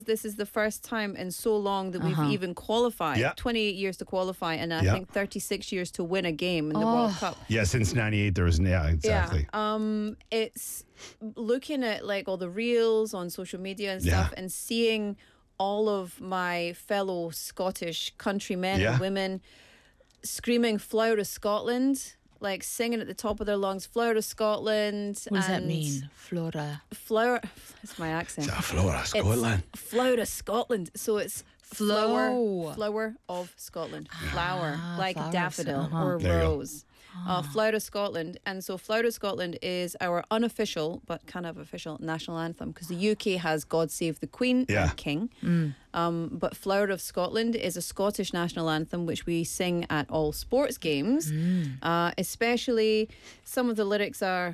this is the first time in so long that we've even qualified. Yeah. 28 years to qualify, and I Yeah. think 36 years to win a game in the World Cup. Yeah, since 98 there was, exactly. Yeah. It's looking at like all the reels on social media and stuff, and seeing all of my fellow Scottish countrymen and women screaming "Flower of Scotland," like singing at the top of their lungs, "Flower of Scotland." What does that mean? Flora. Flower. That's my accent. Flora, Scotland. It's Flower of Scotland. So it's flower of Scotland. Flower, like flowers. daffodil or There you go. rose. Flower of Scotland. And so Flower of Scotland is our unofficial, but kind of official national anthem, because the UK has God Save the Queen and King. But Flower of Scotland is a Scottish national anthem which we sing at all sports games. Especially some of the lyrics are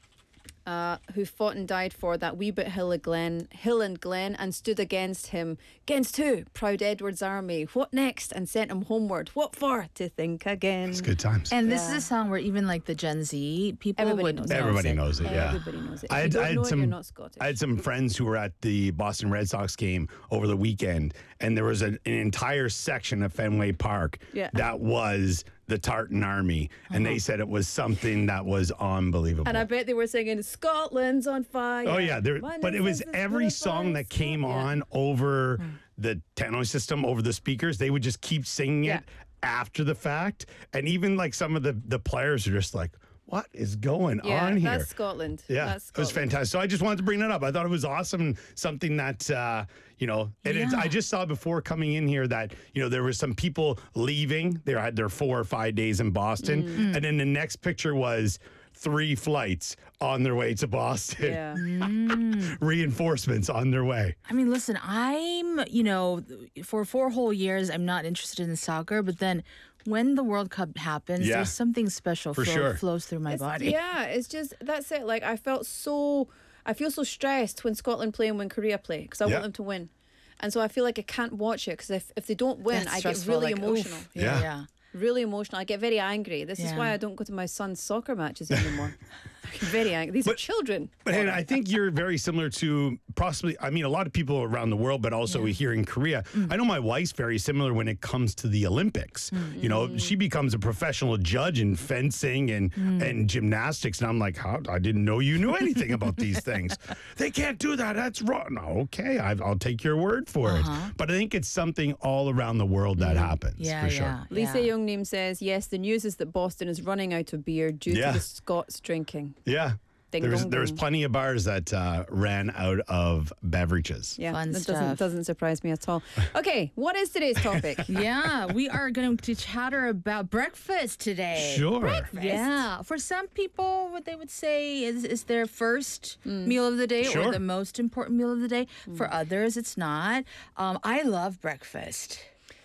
who fought and died for that wee bit hill and Glen, and stood against him. Against who? Proud Edward's army. What next? And sent him homeward. What for? To think again. It's good times. And this is a song where even like the Gen Z people Everybody would knows it. Everybody knows it, yeah. Everybody knows it. I If had, you I don't had know it, some, you're not Scottish. I had some friends who were at the Boston Red Sox game over the weekend, and there was an entire section of Fenway Park that was the Tartan Army, and they said it was something that was unbelievable. And I bet they were singing "Scotland's on fire." Oh yeah, but it was every song that came on over the Tannoy system, over the speakers. They would just keep singing it after the fact, and even like some of the players are just like, what is going on here? That's Scotland. Yeah, That's it was Scotland. fantastic. So I just wanted to bring that up. I thought it was awesome, something that, I just saw before coming in here that, there was some people leaving. They had their 4 or 5 days in Boston. And then the next picture was 3 flights on their way to Boston. Yeah. Reinforcements on their way. I mean, listen, I'm, for 4 whole years, I'm not interested in soccer, but then when the World Cup happens, there's something special flows through my body. Yeah, it's just, that's it. Like, I feel so stressed when Scotland play and when Korea play, because I want them to win. And so I feel like I can't watch it, because if they don't win, That's I get stressful, really like, emotional. oof. Yeah. Really emotional. I get very angry. This is why I don't go to my son's soccer matches anymore. I get very angry. These are children. But Hannah, I think you're very similar to possibly, a lot of people around the world, but also here in Korea. I know my wife's very similar when it comes to the Olympics. She becomes a professional judge in fencing and gymnastics. And I'm like, how? I didn't know you knew anything about these things. They can't do that. That's wrong. No, okay, I'll take your word for it. But I think it's something all around the world that happens, for sure. Lisa Youngneam says, yes, the news is that Boston is running out of beer due to the Scots drinking. Yeah. Ding, There dong, was ding. plenty of bars that ran out of beverages. Yeah, Fun that stuff. doesn't surprise me at all. Okay, what is today's topic? We are going to chatter about breakfast today. Sure. Yeah, for some people, what they would say is their first meal of the day Sure. or the most important meal of the day. For others, it's not. I love breakfast.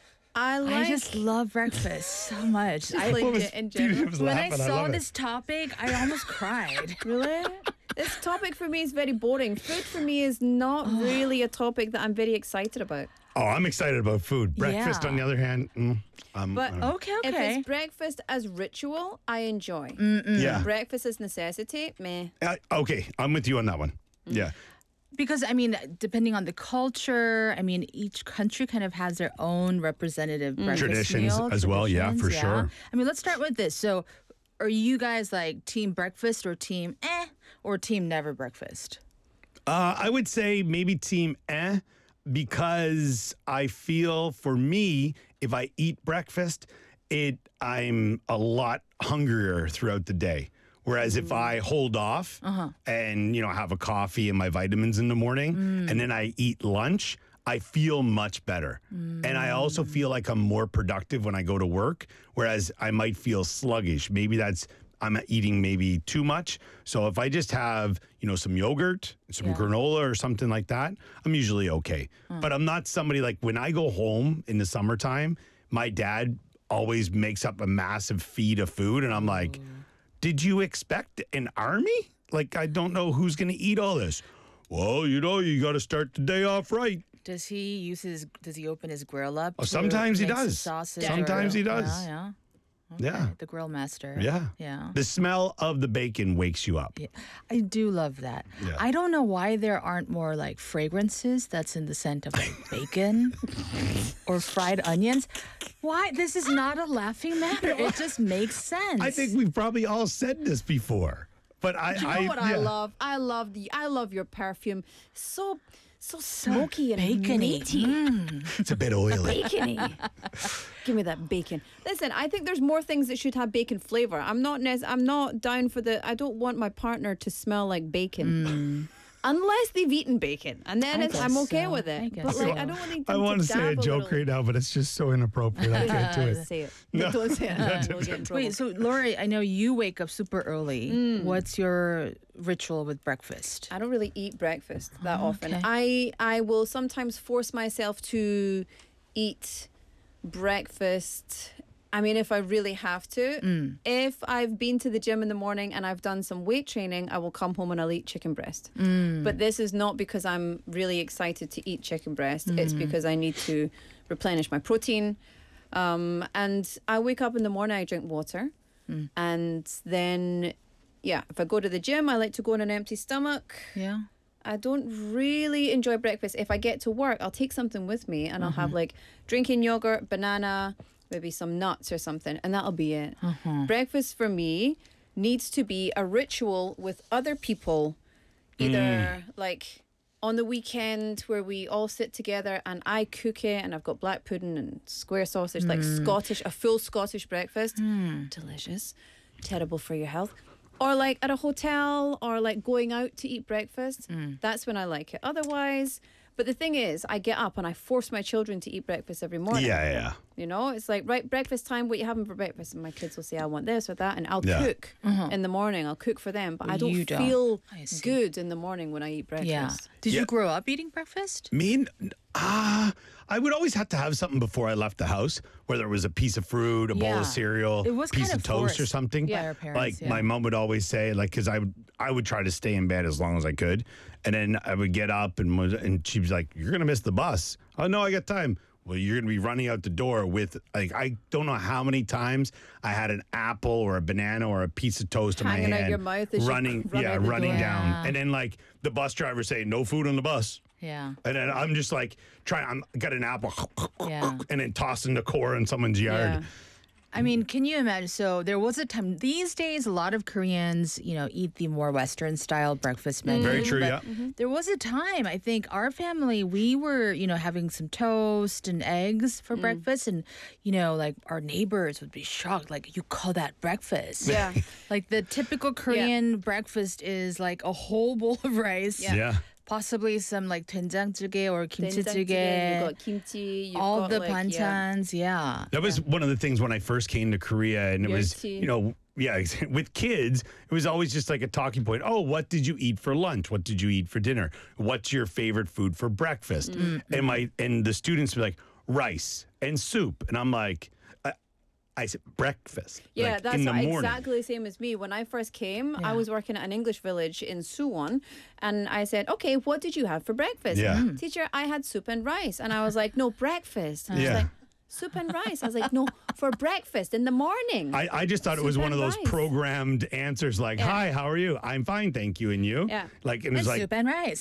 I just love breakfast so much. in general. When I saw this topic, I almost cried. Really? This topic for me is very boring. Food for me is not really a topic that I'm very excited about. Oh, I'm excited about food. Breakfast, Yeah. on the other hand, But Okay. if it's breakfast as ritual, I enjoy. yeah. Breakfast as necessity, meh. Okay, I'm with you on that one. Yeah. Because, depending on the culture, each country kind of has their own representative breakfast Traditions meal, as well, yeah, for traditions, sure. Let's start with this. So, are you guys like team breakfast or team or team never breakfast? I would say maybe team because I feel for me, if I eat breakfast, I'm a lot hungrier throughout the day. Whereas if I hold off and, have a coffee and my vitamins in the morning and then I eat lunch, I feel much better. And I also feel like I'm more productive when I go to work, whereas I might feel sluggish. Maybe I'm eating maybe too much. So if I just have, some yogurt, some granola or something like that, I'm usually okay. But I'm not somebody like when I go home in the summertime, my dad always makes up a massive feed of food. And I'm like, did you expect an army? Like, I don't know who's going to eat all this. Well, you got to start the day off right. Does he open his grill up? Oh, sometimes he make some does. sausage Sometimes he does. Yeah. Okay. Yeah. The grill master. Yeah. Yeah. The smell of the bacon wakes you up. Yeah, I do love that. Yeah. I don't know why there aren't more like fragrances that's in the scent of like bacon or fried onions. Why? This is not a laughing matter. It just makes sense. I think we've probably all said this before, but You know what I love? I love your perfume. So smoky and bacony. meaty. It's a bit oily. Bacony. Give me that bacon. Listen, I think there's more things that should have bacon flavor. I'm not down for I don't want my partner to smell like bacon. Unless they've eaten bacon, and then I'm okay so. with I it. guess But like, so. I don't want them I want to say a joke right now, but it's just so inappropriate. I can't do it. Say it. Don't say it. We'll get in trouble. Wait, so Lori, I know you wake up super early. What's your ritual with breakfast? I don't really eat breakfast that often. okay. I will sometimes force myself to eat breakfast. I mean, if I really have to. If I've been to the gym in the morning and I've done some weight training, I will come home and I'll eat chicken breast. But this is not because I'm really excited to eat chicken breast. It's because I need to replenish my protein. And I wake up in the morning, I drink water. And then, if I go to the gym, I like to go on an empty stomach. Yeah. I don't really enjoy breakfast. If I get to work, I'll take something with me and I'll have like drinking yogurt, banana, maybe some nuts or something, and that'll be it. Breakfast for me needs to be a ritual with other people, either like on the weekend where we all sit together and I cook it and I've got black pudding and square sausage, like a full Scottish breakfast. Delicious. Terrible for your health. Or like at a hotel or like going out to eat breakfast. That's when I like it. Otherwise, but the thing is, I get up and I force my children to eat breakfast every morning. Yeah. You know, it's like, right, breakfast time, what you having for breakfast? And my kids will say, I want this or that. And I'll cook in the morning. I'll cook for them. But I don't feel good in the morning when I eat breakfast. Yeah. Did you grow up eating breakfast? I would always have to have something before I left the house, whether it was a piece of fruit, a bowl of cereal, It was piece kind of toast or forced something. by our parents, Like my mom would always say, like, because I would try to stay in bed as long as I could, and then I would get up and she was like, "You're gonna miss the bus." Oh no, I got time. Well, you're gonna be running out the door with like I don't know how many times I had an apple or a banana or a piece of toast in my Hanging hand, out your mouth as you running run out the running door. down, and then like the bus driver saying, "No food on the bus." Yeah. And then I'm just like I got an apple Yeah. and then tossing the core in someone's yard. Yeah. I mean, can you imagine? So there was a time, these days, a lot of Koreans, eat the more Western style breakfast menu. Very true, but yeah. There was a time, I think our family, we were, having some toast and eggs for breakfast. And, like our neighbors would be shocked. Like, you call that breakfast? Yeah. Like the typical Korean breakfast is like a whole bowl of rice. Yeah. Possibly some like 된장찌개 or kimchi-jjigae. You've got kimchi. You've all got the like, banchan's, yeah. That was one of the things when I first came to Korea, and it was, Yoti. with kids, it was always just like a talking point. Oh, what did you eat for lunch? What did you eat for dinner? What's your favorite food for breakfast? And the students would be like, rice and soup. And I'm like, I said breakfast. Yeah, like, that's in the morning. exactly the same as me. When I first came, I was working at an English village in Suwon, and I said, "Okay, what did you have for breakfast?" Yeah. Teacher, I had soup and rice, and I was like, "No, breakfast." And she was Yeah. like, "Soup and rice." I was like, "No, for breakfast in the morning." I just thought it was Soup one of and those rice. programmed answers like, "Hi, how are you? I'm fine, thank you, and you?" Yeah. Like, and it was And like, soup and rice.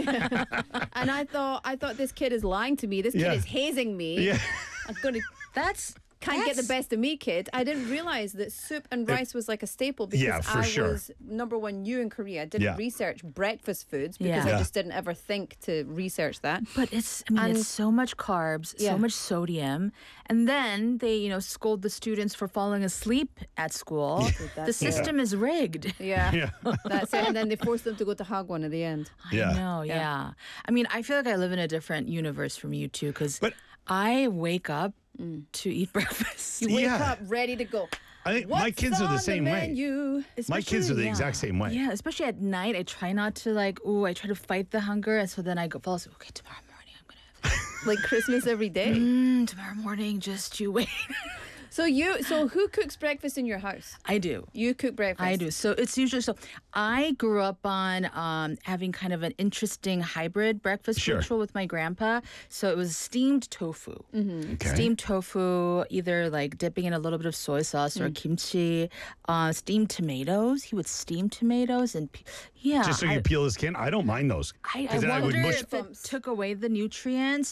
And I thought this kid is lying to me. This kid Yeah. is hazing me. yeah. I'm gonna That's can't get the best of me, kid. I didn't realize that soup and rice was like a staple because Yeah, for I sure. was number one new in Korea. I didn't Yeah. research breakfast foods because Yeah. I just didn't ever think to research that. But it's so much carbs, Yeah. so much sodium, and then they scold the students for falling asleep at school. The That's it. system is rigged. Yeah, Yeah. that's it. And then they force them to go to Hagwon at the end. Yeah. I know, yeah. I mean, I feel like I live in a different universe from you two because But- I wake up to eat breakfast. You wake Yeah. up ready to go. I think What's my kids are the on same way. menu? My kids are the Especially, exact same way. Yeah, especially at night, I try not to I try to fight the hunger, and so then I go fall asleep. Okay, tomorrow morning I'm gonna have Like Christmas every day. tomorrow morning. Just you wait. So who cooks breakfast in your house? I do. You cook breakfast. I do. So it's usually I grew up on having kind of an interesting hybrid breakfast ritual with my grandpa. So it was steamed tofu. Okay. Steamed tofu, either like dipping in a little bit of soy sauce or kimchi. Steamed tomatoes. He would steam tomatoes and Just so you peel the skin. I don't mind those. I then I would wonder mush. if it took away the nutrients